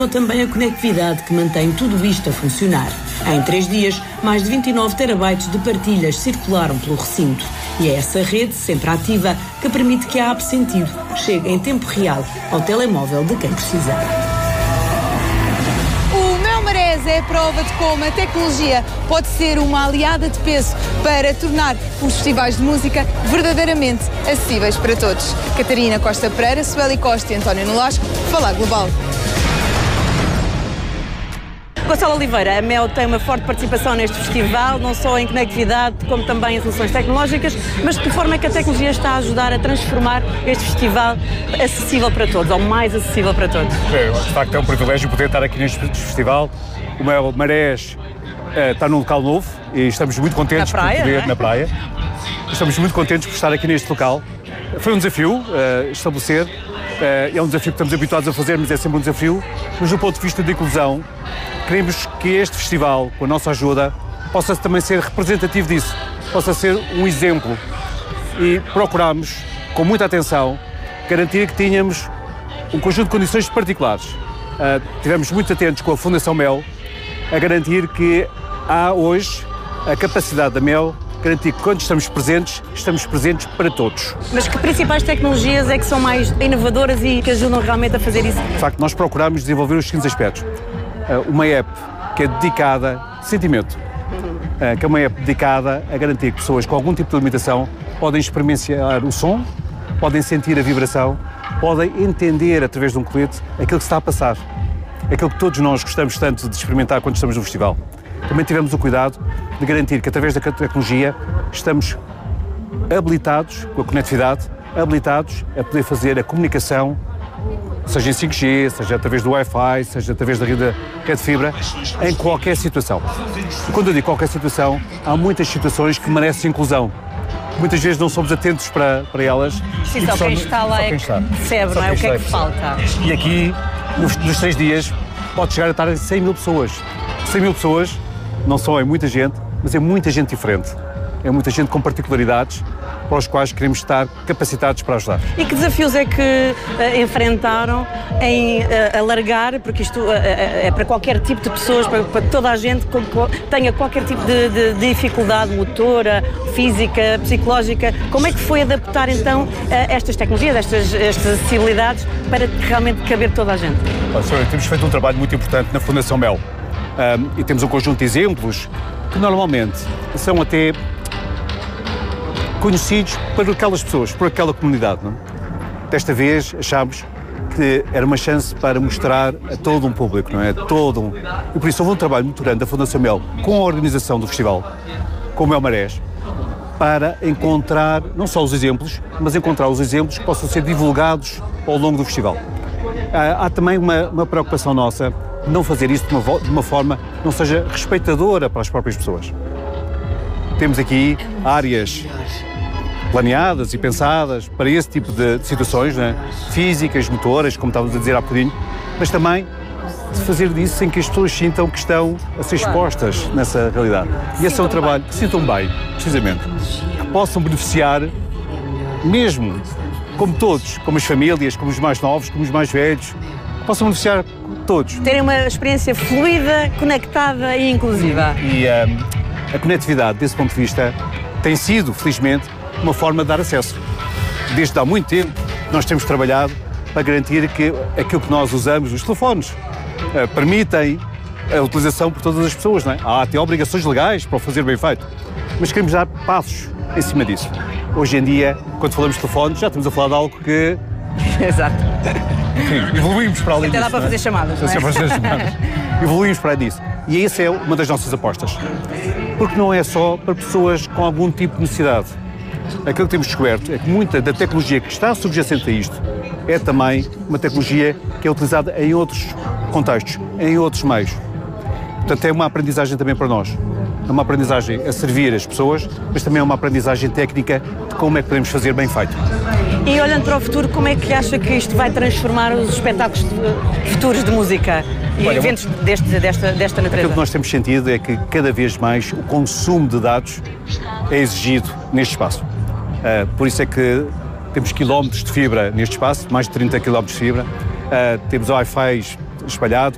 Também a conectividade que mantém tudo isto a funcionar. Em 3 dias, mais de 29 terabytes de partilhas circularam pelo recinto. E é essa rede, sempre ativa, que permite que a App Sentido chegue em tempo real ao telemóvel de quem precisar. O Mel Marés é a prova de como a tecnologia pode ser uma aliada de peso para tornar os festivais de música verdadeiramente acessíveis para todos. Catarina Costa Pereira, Sueli Costa e António Nolasco, Falar Global. Gonçalo Oliveira, a Mel tem uma forte participação neste festival, não só em conectividade, como também em soluções tecnológicas, mas de que forma é que a tecnologia está a ajudar a transformar este festival acessível para todos, ou mais acessível para todos? De facto é um privilégio poder estar aqui neste festival. O Mel Marés está num local novo e estamos muito contentes na praia, por poder, não é? Na praia. Estamos muito contentes por estar aqui neste local. Foi um desafio estabelecer, é um desafio que estamos habituados a fazer, mas é sempre um desafio. Mas do ponto de vista de inclusão, queremos que este festival, com a nossa ajuda, possa também ser representativo disso, possa ser um exemplo. E procuramos, com muita atenção, garantir que tínhamos um conjunto de condições particulares. Estivemos muito atentos com a Fundação Mel a garantir que há hoje a capacidade da Mel garantir que quando estamos presentes para todos. Mas que principais tecnologias é que são mais inovadoras e que ajudam realmente a fazer isso? De facto, nós procuramos desenvolver os seguintes aspectos. Uma app que é dedicada, sentimento, que é uma app dedicada a garantir que pessoas com algum tipo de limitação podem experienciar o som, podem sentir a vibração, podem entender através de um colete aquilo que se está a passar, aquilo que todos nós gostamos tanto de experimentar quando estamos no festival. Também tivemos o cuidado de garantir que através da tecnologia estamos habilitados, com a conectividade, habilitados a poder fazer a comunicação, seja em 5G, seja através do Wi-Fi, seja através da rede de fibra, em qualquer situação. E quando eu digo qualquer situação, há muitas situações que merecem inclusão. Muitas vezes não somos atentos para elas. Sim, só quem está lá é que percebe, não é? O que é que falta. E aqui, nos 3 dias, pode chegar a estar 100 mil pessoas. 100 mil pessoas não só é muita gente, mas é muita gente diferente. É muita gente com particularidades para os quais queremos estar capacitados para ajudar. E que desafios é que enfrentaram em alargar, porque isto é para qualquer tipo de pessoas, para toda a gente que tenha qualquer tipo de dificuldade motora, física, psicológica. Como é que foi adaptar então estas tecnologias, estas acessibilidades para realmente caber toda a gente? Temos feito um trabalho muito importante na Fundação Mel e temos um conjunto de exemplos que normalmente são até conhecidos por aquelas pessoas, por aquela comunidade. Não? Desta vez achámos que era uma chance para mostrar a todo um público, não é? E por isso houve um trabalho muito grande da Fundação Mel com a organização do festival, com o Mel Marés, para encontrar não só os exemplos, mas encontrar os exemplos que possam ser divulgados ao longo do festival. Há também uma preocupação nossa de não fazer isso de uma forma que não seja respeitadora para as próprias pessoas. Temos aqui áreas planeadas e pensadas para esse tipo de situações, né? Físicas, motoras, como estávamos a dizer há bocadinho, mas também de fazer disso sem que as pessoas sintam que estão a ser expostas nessa realidade. E esse é um trabalho que sintam bem, precisamente, que possam beneficiar mesmo, como todos, como as famílias, como os mais novos, como os mais velhos, que possam beneficiar todos. Terem uma experiência fluida, conectada e inclusiva. E a conectividade, desse ponto de vista, tem sido, felizmente, uma forma de dar acesso. Desde há muito tempo, nós temos trabalhado para garantir que aquilo que nós usamos, os telefones, permitem a utilização por todas as pessoas, não é? Há até obrigações legais para o fazer bem feito, mas queremos dar passos em cima disso. Hoje em dia, quando falamos de telefones, já estamos a falar de algo que... Exato. Sim, evoluímos para além disso. Até dá para fazer chamadas, não é? Evoluímos para disso. E essa é uma das nossas apostas. Porque não é só para pessoas com algum tipo de necessidade. Aquilo que temos descoberto é que muita da tecnologia que está subjacente a isto é também uma tecnologia que é utilizada em outros contextos, em outros meios. Portanto, é uma aprendizagem também para nós. É uma aprendizagem a servir as pessoas, mas também é uma aprendizagem técnica de como é que podemos fazer bem feito. E olhando para o futuro, como é que acha que isto vai transformar os espetáculos futuros de música e eventos desta natureza? Aquilo que nós temos sentido é que cada vez mais o consumo de dados é exigido neste espaço. Por isso é que temos quilómetros de fibra neste espaço, mais de 30 quilómetros de fibra, temos Wi-Fi espalhado,